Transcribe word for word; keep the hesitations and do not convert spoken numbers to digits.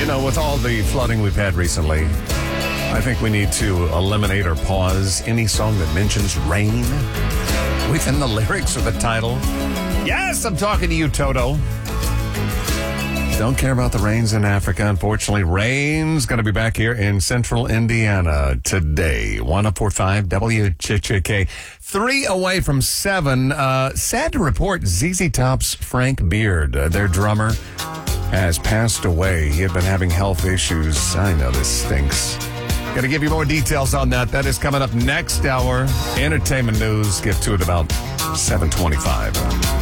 know, with all the flooding we've had recently, I think we need to eliminate or pause any song that mentions rain within the lyrics or the title. Yes, I'm talking to you, Toto. Don't care about the rains in Africa. Unfortunately, rain's going to be back here in central Indiana today. one oh four point five W Ch Ch K. Three away from seven. Uh, sad to report, Z Z Top's Frank Beard, uh, their drummer, has passed away. He had been having health issues. I know this stinks. Got to give you more details on that. That is coming up next hour. Entertainment news. Get to it about seven twenty-five.